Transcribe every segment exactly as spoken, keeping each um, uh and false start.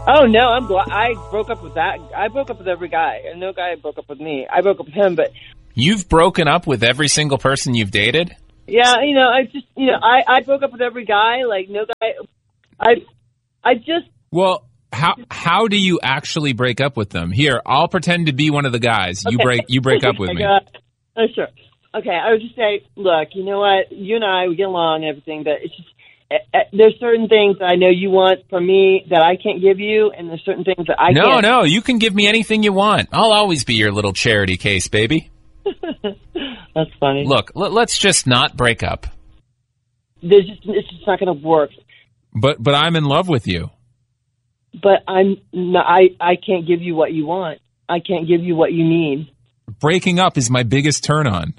Oh, no, I'm glad. I broke up with that. I broke up with every guy. And no guy broke up with me. I broke up with him, but... You've broken up with every single person you've dated? Yeah, you know, I just, you know, I, I broke up with every guy. Like, no guy... I I just... Well, how how do you actually break up with them? Here, I'll pretend to be one of the guys. You Okay. break you break up with me. Oh, sure. Okay, I would just say, look, you know what? You and I, we get along and everything, but it's just... Uh, there's certain things that I know you want from me that I can't give you, and there's certain things that I no, can't. No, no, you can give me anything you want. I'll always be your little charity case, baby. That's funny. Look, l- let's just not break up. There's just, it's just not going to work. But but I'm in love with you. But I'm not, I I can't give you what you want. I can't give you what you need. Breaking up is my biggest turn on.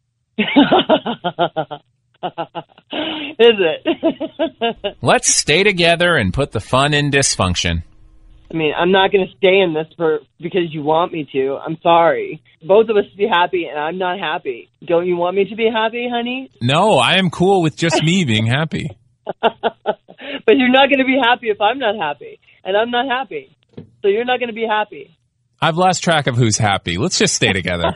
Is it? Let's stay together and put the fun in dysfunction. I mean, I'm not going to stay in this for because you want me to. I'm sorry. Both of us be happy, and I'm not happy. Don't you want me to be happy, honey? No, I am cool with just me being happy. But you're not going to be happy if I'm not happy, and I'm not happy. So you're not going to be happy. I've lost track of who's happy. Let's just stay together.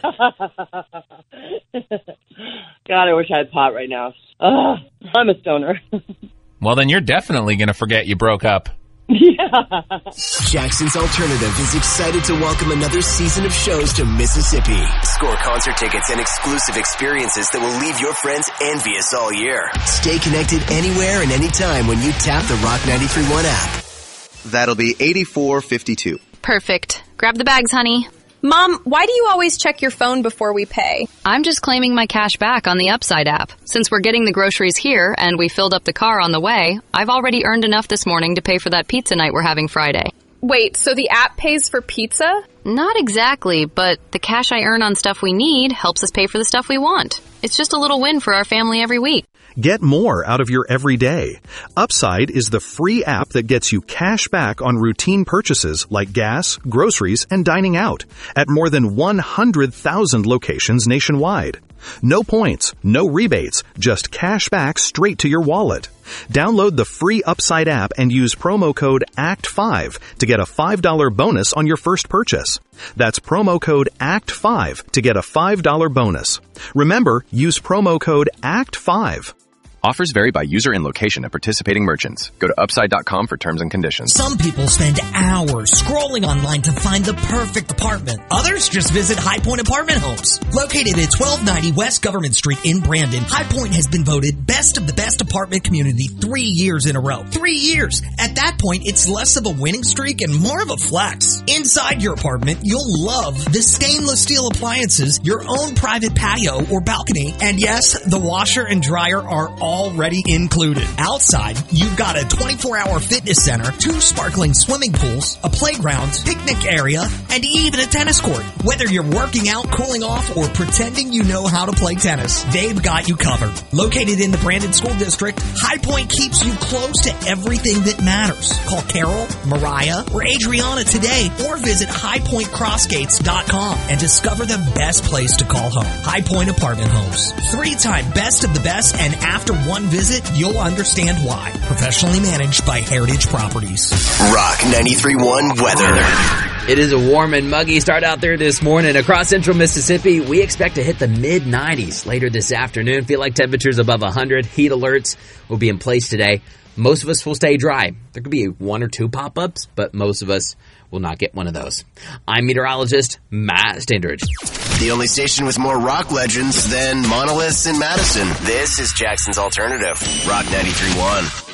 God, I wish I had pot right now. Ugh, I'm a stoner. Well, then you're definitely going to forget you broke up. Yeah. Jackson's Alternative is excited to welcome another season of shows to Mississippi. Score concert tickets and exclusive experiences that will leave your friends envious all year. Stay connected anywhere and anytime when you tap the Rock ninety-three point one app. That'll be eighty-four fifty-two. Perfect. Grab the bags, honey. Mom, why do you always check your phone before we pay? I'm just claiming my cash back on the Upside app. Since we're getting the groceries here and we filled up the car on the way, I've already earned enough this morning to pay for that pizza night we're having Friday. Wait, so the app pays for pizza? Not exactly, but the cash I earn on stuff we need helps us pay for the stuff we want. It's just a little win for our family every week. Get more out of your everyday. Upside is the free app that gets you cash back on routine purchases like gas, groceries, and dining out at more than one hundred thousand locations nationwide. No points, no rebates, just cash back straight to your wallet. Download the free Upside app and use promo code A C T five to get a five dollars bonus on your first purchase. That's promo code A C T five to get a five dollars bonus. Remember, use promo code A C T five. Offers vary by user and location at participating merchants. Go to upside dot com for terms and conditions. Some people spend hours scrolling online to find the perfect apartment. Others just visit High Point Apartment Homes. Located at twelve ninety West Government Street in Brandon, High Point has been voted best of the best apartment community three years in a row. Three years! At that point, it's less of a winning streak and more of a flex. Inside your apartment, you'll love the stainless steel appliances, your own private patio or balcony, and yes, the washer and dryer are all already included. Outside, you've got a twenty-four hour fitness center, two sparkling swimming pools, a playground, picnic area, and even a tennis court. Whether you're working out, cooling off, or pretending you know how to play tennis, they've got you covered. Located in the Brandon School District, High Point keeps you close to everything that matters. Call Carol, Mariah, or Adriana today, or visit high point crossgates dot com and discover the best place to call home. High Point Apartment Homes. Three-time best of the best, and after one visit, you'll understand why. Professionally managed by Heritage Properties. Rock ninety-three point one weather. It is a warm and muggy start out there this morning. Across central Mississippi, we expect to hit the mid nineties later this afternoon. Feel like temperatures above one hundred. Heat alerts will be in place today. Most of us will stay dry. There could be one or two pop-ups, but most of us will not get one of those. I'm meteorologist Matt Standridge. The only station with more rock legends than monoliths in Madison. This is Jackson's Alternative. Rock ninety-three point one.